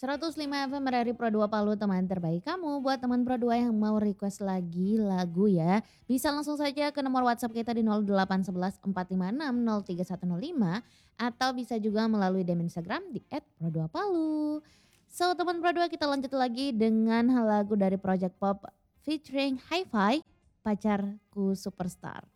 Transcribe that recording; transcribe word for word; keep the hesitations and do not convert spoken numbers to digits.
seratus lima F M R R I Pro dua Palu, teman terbaik kamu. Buat teman Pro dua yang mau request lagi lagu ya, bisa langsung saja ke nomor WhatsApp kita di nol delapan satu satu empat lima enam nol tiga satu nol lima atau bisa juga melalui D M Instagram di et pro dua palu. So teman Pro dua, kita lanjut lagi dengan lagu dari Project Pop featuring Hi-Fi, Pacarku Superstar.